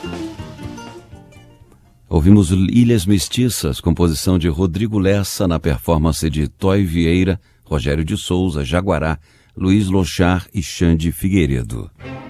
Ouvimos Ilhas Mestiças, composição de Rodrigo Lessa, na performance de Toy Vieira, Rogério de Souza, Jaguará, Luiz Lochar e Xande Figueiredo.